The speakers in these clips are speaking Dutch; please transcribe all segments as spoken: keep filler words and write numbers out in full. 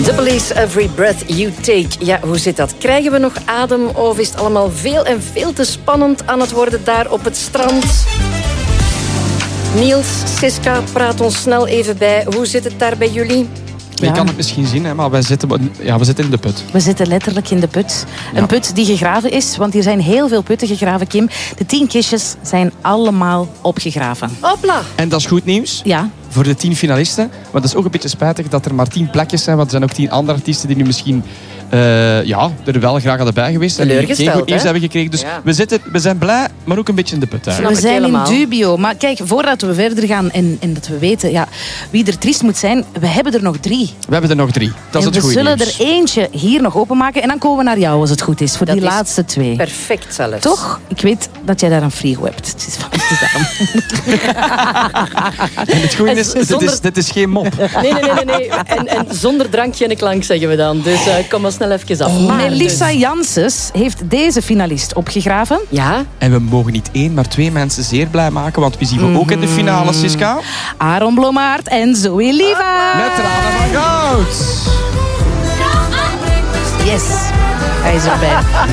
The Police, Every Breath You Take. Ja, hoe zit dat? Krijgen we nog adem of is het allemaal veel en veel te spannend aan het worden daar op het strand? Niels, Siska, praat ons snel even bij. Hoe zit het daar bij jullie? Ja. Je kan het misschien zien, hè, maar wij zitten, ja, we zitten in de put. We zitten letterlijk in de put. Een ja. put die gegraven is, want hier zijn heel veel putten gegraven, Kim. De tien kistjes zijn allemaal opgegraven. Hopla! En dat is goed nieuws. Ja. Voor de tien finalisten. Maar het is ook een beetje spijtig dat er maar tien plekjes zijn. Want er zijn ook tien andere artiesten die nu misschien uh, ja, er wel graag hadden bij geweest. En die geen goed nieuws hebben gekregen. Dus ja. we, zitten, we zijn blij, maar ook een beetje in de put. Eigenlijk. We zijn in dubio. Maar kijk, voordat we verder gaan en, en dat we weten ja, wie er triest moet zijn, we hebben er nog drie. We hebben er nog drie. Dat is en het goede nieuws. We nieuws. zullen er eentje hier nog openmaken en dan komen we naar jou als het goed is. Voor dat die is laatste twee. Perfect zelfs. Toch? Ik weet dat jij daar een frigo hebt. Het is van En het goede is, dit is, dit is geen mop. Nee, nee, nee. nee, nee. En, en zonder drankje en klank zeggen we dan. Dus uh, kom maar snel even af. Oh, Melissa Janssens heeft deze finalist opgegraven. Ja. En we mogen niet één, maar twee mensen zeer blij maken. Want wie zien we mm-hmm. ook in de finale, Siska? Aaron Blommaert en Zoe Liva. Met Tranen van Goud. Yes. Hij is erbij.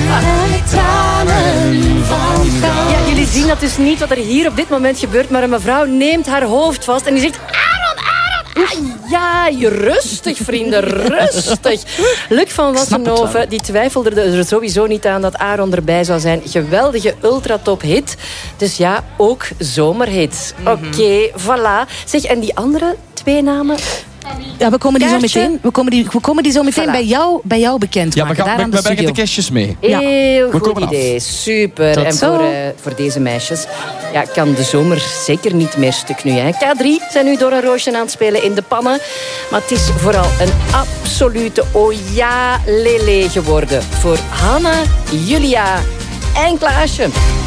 Ja, jullie zien dat dus niet wat er hier op dit moment gebeurt, maar een mevrouw neemt haar hoofd vast en die zegt... Aaron, Aaron! Ah, ja, rustig vrienden, rustig. Luc van Wassenhoven, die twijfelde er sowieso niet aan dat Aaron erbij zou zijn. Geweldige ultratop hit. Dus ja, ook zomerhit. Mm-hmm. Oké, okay, voilà. Zeg, en die andere twee namen... Ja, we komen die zo meteen, we komen die, we komen die zo meteen voilà. bij, jou, bij jou bekend ja, maken. Ja, we, gaan, we, we brengen de kistjes mee. Ja. Heel we goed idee. Af. Super. Tot en zo. voor, uh, voor deze meisjes ja, kan de zomer zeker niet meer stuk nu. Hè. K drie zijn nu door een roosje aan het spelen in de pannen. Maar het is vooral een absolute oh ja lele geworden voor Hanna, Julia en Klaasje.